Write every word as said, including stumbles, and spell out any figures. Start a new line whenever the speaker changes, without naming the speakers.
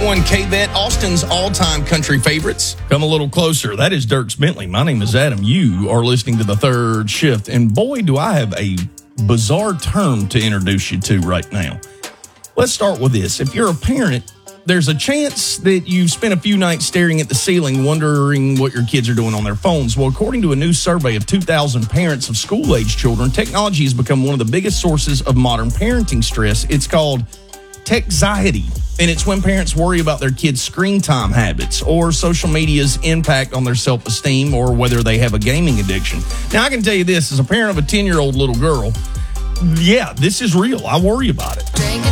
one K-Bet, Austin's all-time country favorites.
Come a little closer. That is Dierks Bentley. My name is Adam. You are listening to The Third Shift. And boy, do I have a bizarre term to introduce you to right now. Let's start with this. If you're a parent, there's a chance that you've spent a few nights staring at the ceiling wondering what your kids are doing on their phones. Well, according to a new survey of two thousand parents of school-age children, technology has become one of the biggest sources of modern parenting stress. It's called techxiety, and it's when parents worry about their kids' screen time habits or social media's impact on their self-esteem or whether they have a gaming addiction. Now, I can tell you this, as a parent of a ten-year-old little girl, yeah, this is real. I worry about it.